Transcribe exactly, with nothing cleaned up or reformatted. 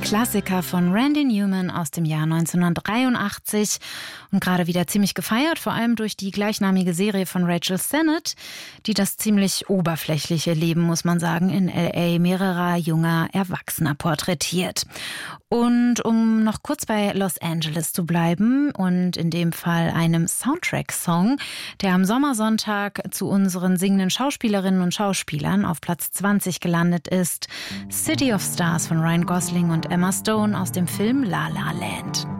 Klassiker von Randy Newman aus dem Jahr neunzehnhundertdreiundachtzig und gerade wieder ziemlich gefeiert, vor allem durch die gleichnamige Serie von Rachel Sennett, die das ziemlich oberflächliche Leben, muss man sagen, in L A mehrerer junger Erwachsener porträtiert. Und um noch kurz bei Los Angeles zu bleiben und in dem Fall einem Soundtrack-Song, der am Sommersonntag zu unseren singenden Schauspielerinnen und Schauspielern auf Platz zwanzig gelandet ist, City of Stars von Ryan Gosling und Emma Stone aus dem Film La La Land.